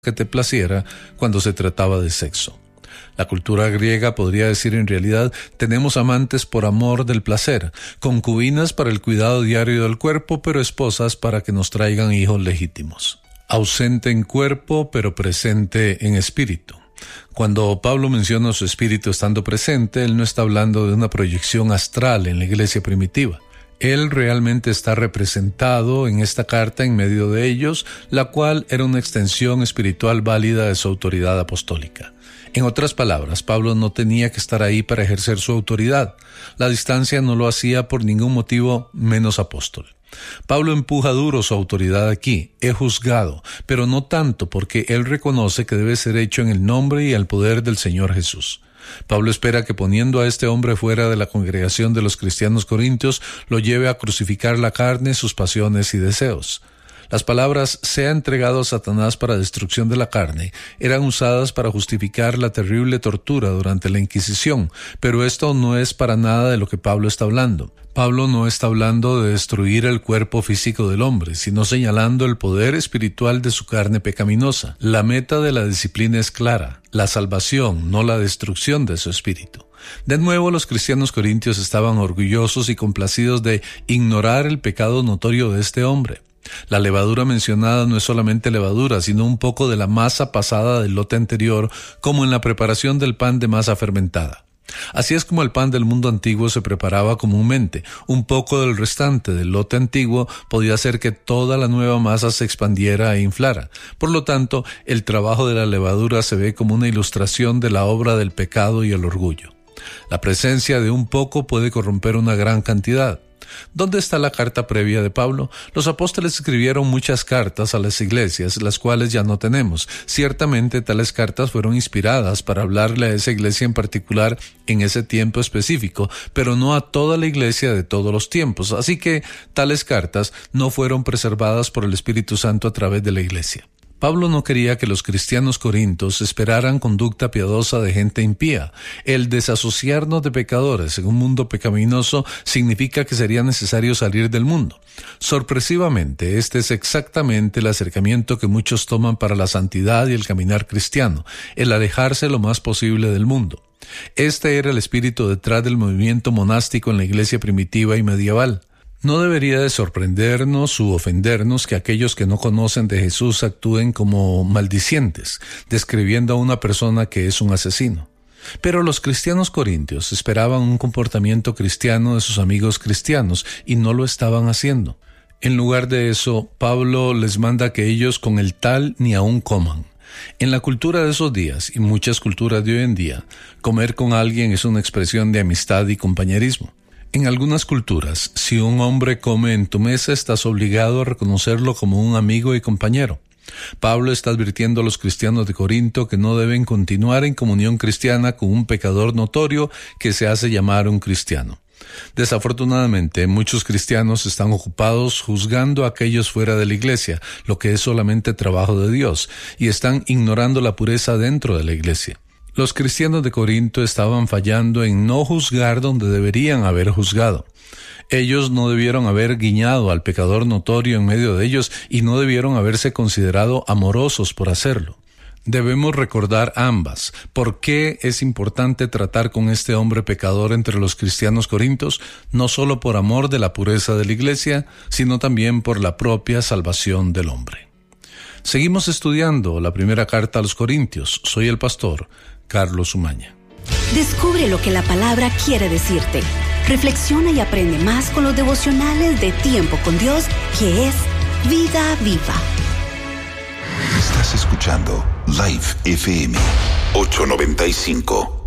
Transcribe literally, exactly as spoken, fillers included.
que te placiera cuando se trataba de sexo. La cultura griega podría decir en realidad: tenemos amantes por amor del placer, concubinas para el cuidado diario del cuerpo, pero esposas para que nos traigan hijos legítimos. Ausente en cuerpo, pero presente en espíritu. Cuando Pablo menciona su espíritu estando presente, él no está hablando de una proyección astral en la iglesia primitiva. Él realmente está representado en esta carta en medio de ellos, la cual era una extensión espiritual válida de su autoridad apostólica. En otras palabras, Pablo no tenía que estar ahí para ejercer su autoridad. La distancia no lo hacía por ningún motivo menos apóstol. Pablo empuja duro su autoridad aquí: he juzgado, pero no tanto, porque él reconoce que debe ser hecho en el nombre y el poder del Señor Jesús. Pablo espera que poniendo a este hombre fuera de la congregación de los cristianos corintios, lo lleve a crucificar la carne, sus pasiones y deseos. Las palabras «sea entregado a Satanás para destrucción de la carne» eran usadas para justificar la terrible tortura durante la Inquisición, pero esto no es para nada de lo que Pablo está hablando. Pablo no está hablando de destruir el cuerpo físico del hombre, sino señalando el poder espiritual de su carne pecaminosa. La meta de la disciplina es clara: la salvación, no la destrucción de su espíritu. De nuevo, los cristianos corintios estaban orgullosos y complacidos de ignorar el pecado notorio de este hombre. La levadura mencionada no es solamente levadura, sino un poco de la masa pasada del lote anterior, como en la preparación del pan de masa fermentada. Así es como el pan del mundo antiguo se preparaba comúnmente. Un poco del restante del lote antiguo podía hacer que toda la nueva masa se expandiera e inflara. Por lo tanto, el trabajo de la levadura se ve como una ilustración de la obra del pecado y el orgullo. La presencia de un poco puede corromper una gran cantidad. ¿Dónde está la carta previa de Pablo? Los apóstoles escribieron muchas cartas a las iglesias, las cuales ya no tenemos. Ciertamente tales cartas fueron inspiradas para hablarle a esa iglesia en particular en ese tiempo específico, pero no a toda la iglesia de todos los tiempos. Así que tales cartas no fueron preservadas por el Espíritu Santo a través de la iglesia. Pablo no quería que los cristianos corintios esperaran conducta piadosa de gente impía. El desasociarnos de pecadores en un mundo pecaminoso significa que sería necesario salir del mundo. Sorpresivamente, este es exactamente el acercamiento que muchos toman para la santidad y el caminar cristiano: el alejarse lo más posible del mundo. Este era el espíritu detrás del movimiento monástico en la iglesia primitiva y medieval. No debería de sorprendernos u ofendernos que aquellos que no conocen de Jesús actúen como maldicientes, describiendo a una persona que es un asesino. Pero los cristianos corintios esperaban un comportamiento cristiano de sus amigos cristianos y no lo estaban haciendo. En lugar de eso, Pablo les manda que ellos con el tal ni aun coman. En la cultura de esos días y muchas culturas de hoy en día, comer con alguien es una expresión de amistad y compañerismo. En algunas culturas, si un hombre come en tu mesa, estás obligado a reconocerlo como un amigo y compañero. Pablo está advirtiendo a los cristianos de Corinto que no deben continuar en comunión cristiana con un pecador notorio que se hace llamar un cristiano. Desafortunadamente, muchos cristianos están ocupados juzgando a aquellos fuera de la iglesia, lo que es solamente trabajo de Dios, y están ignorando la pureza dentro de la iglesia. Los cristianos de Corinto estaban fallando en no juzgar donde deberían haber juzgado. Ellos no debieron haber guiñado al pecador notorio en medio de ellos y no debieron haberse considerado amorosos por hacerlo. Debemos recordar ambas. ¿Por qué es importante tratar con este hombre pecador entre los cristianos corintios? No solo por amor de la pureza de la iglesia, sino también por la propia salvación del hombre. Seguimos estudiando la primera carta a los Corintios. Soy el pastor Carlos Umaña. Descubre lo que la palabra quiere decirte. Reflexiona y aprende más con los devocionales de Tiempo con Dios, que es Vida Viva. Estás escuchando Live F M ochocientos noventa y cinco.